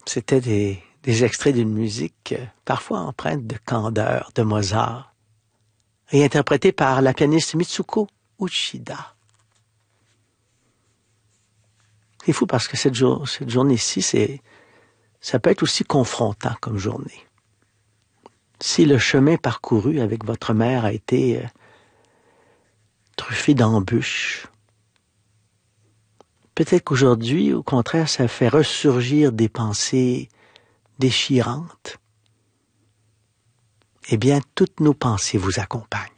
C'était des extraits d'une musique parfois empreinte de candeur de Mozart et interprétée par la pianiste Mitsuko Uchida. C'est fou parce que cette journée-ci, ça peut être aussi confrontant comme journée. Si le chemin parcouru avec votre mère a été truffé d'embûches, peut-être qu'aujourd'hui, au contraire, ça fait ressurgir des pensées déchirantes. Eh bien, toutes nos pensées vous accompagnent.